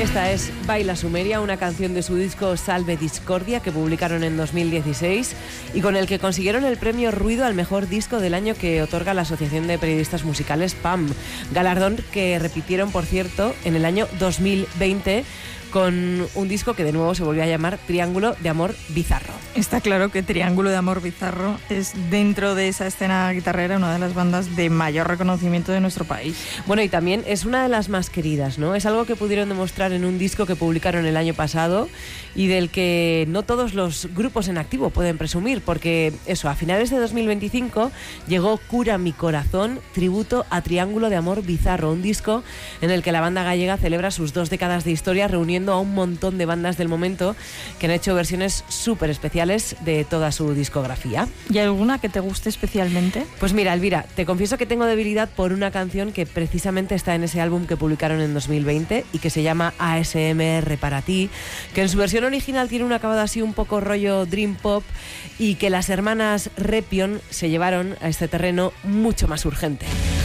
Esta es Baila Sumeria, una canción de su disco Salve Discordia que publicaron en 2016 y con el que consiguieron el premio Ruido al mejor disco del año que otorga la Asociación de Periodistas Musicales PAM, galardón que repitieron, por cierto, en el año 2020 con un disco que de nuevo se volvió a llamar Triángulo de Amor Bizarro. Está claro que Triángulo de Amor Bizarro es, dentro de esa escena guitarrera, una de las bandas de mayor reconocimiento de nuestro país. Bueno, y también es una de las más queridas, ¿no? Es algo que pudieron demostrar en un disco que publicaron el año pasado y del que no todos los grupos en activo pueden presumir, porque eso, a finales de 2025 llegó Cura mi corazón, tributo a Triángulo de Amor Bizarro, un disco en el que la banda gallega celebra sus 2 décadas de historia reuniendo a un montón de bandas del momento que han hecho versiones súper especiales de toda su discografía. ¿Y alguna que te guste especialmente? Pues mira, Elvira, te confieso que tengo debilidad por una canción que precisamente está en ese álbum que publicaron en 2020 y que se llama ASMR para ti, que en su versión original tiene un acabado así un poco rollo dream pop y que las hermanas Repion se llevaron a este terreno mucho más urgente.